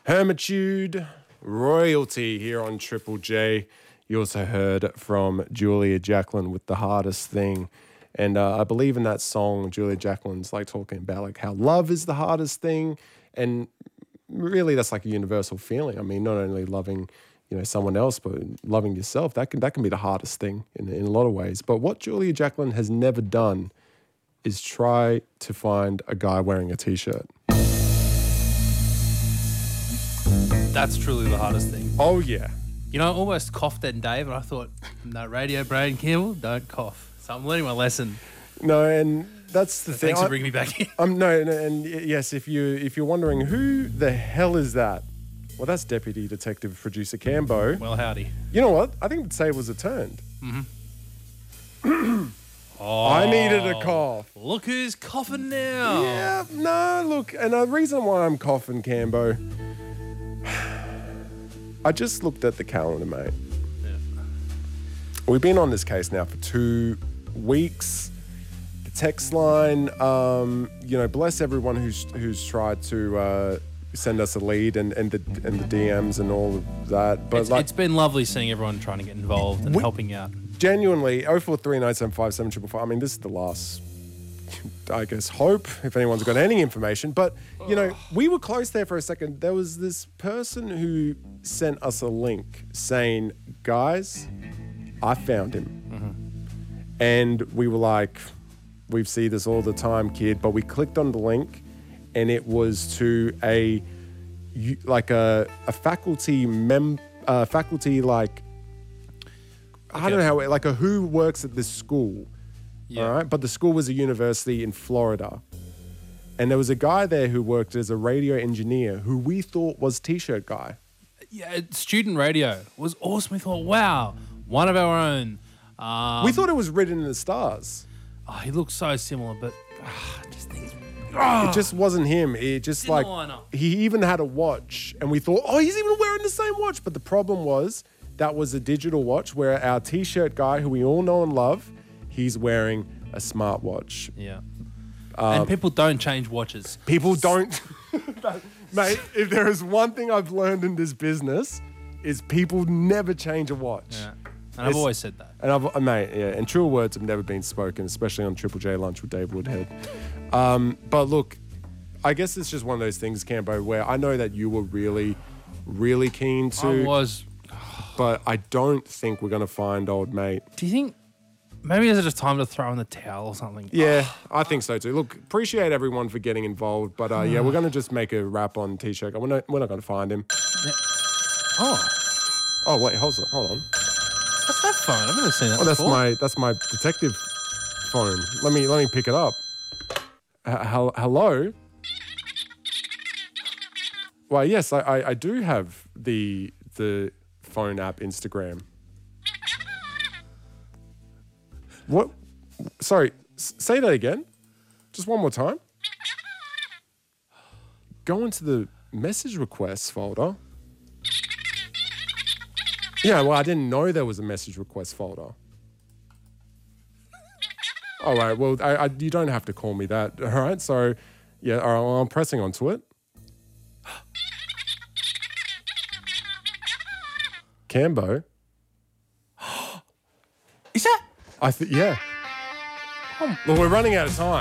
Hermitude, Royalty here on Triple J. You also heard from Julia Jacklin with The Hardest Thing. And I believe in that song, Julia Jacklin's like talking about like how love is the hardest thing. And really that's like a universal feeling. I mean, not only loving, someone else, but loving yourself, that can be the hardest thing in a lot of ways. But what Julia Jacklin has never done is try to find a guy wearing a T-shirt. That's truly the hardest thing. Oh, yeah. I almost coughed then, Dave, and I thought, no, Radio Braden Campbell, don't cough. So I'm learning my lesson. No, and that's the thing. Thanks for bringing me back in. No, and yes, if you're wondering who the hell is that, well, that's Deputy Detective Producer Cambo. Well, howdy. You know what? I think the tables are turned. Mm-hmm. I needed a cough. Look who's coughing now. Yeah, no, look, and the reason why I'm coughing, Cambo, I just looked at the calendar, mate. Yeah. We've been on this case now for 2 weeks. The text line, bless everyone who's tried to send us a lead and the DMs and all of that. But it's been lovely seeing everyone trying to get involved and helping out. Genuinely, 0439757555. I mean, this is the last, I guess, hope, if anyone's got any information. But, we were close there for a second. There was this person who sent us a link saying, guys, I found him. Mm-hmm. And we were like, we see this all the time, kid. But we clicked on the link and it was to a faculty I don't know how, like a who works at this school, all right? But the school was a university in Florida. And there was a guy there who worked as a radio engineer who we thought was T-shirt guy. Yeah, student radio was awesome. We thought, wow, one of our own. We thought it was written in the stars. Oh, he looks so similar, but it just wasn't him. It just didn't line up. He even had a watch and we thought, oh, he's even wearing the same watch. But the problem was, that was a digital watch where our T-shirt guy, who we all know and love, he's wearing a smartwatch. Yeah. And people don't change watches. People don't. Mate, if there is one thing I've learned in this business, is people never change a watch. Yeah. And I've always said that. And and true words have never been spoken, especially on Triple J Lunch with Dave Woodhead. But look, I guess it's just one of those things, Cambo, where I know that you were really, really keen to. I was. But I don't think we're going to find old mate. Do you think maybe is it just time to throw in the towel or something? Yeah, I think so too. Look, appreciate everyone for getting involved. But we're going to just make a wrap on T-shirt. We're not going to find him. Yeah. Oh, wait, hold on. What's that phone? I've never seen that before. That's my detective phone. Let me pick it up. Hello? Well, yes, I do have the phone app Instagram. What? Sorry, say that again. Just one more time. Go into the message requests folder. Yeah, well, I didn't know there was a message request folder. All right, well, you don't have to call me that, all right? So, yeah, all right, well, I'm pressing onto it. Cambo. Is that? Yeah. Well, we're running out of time.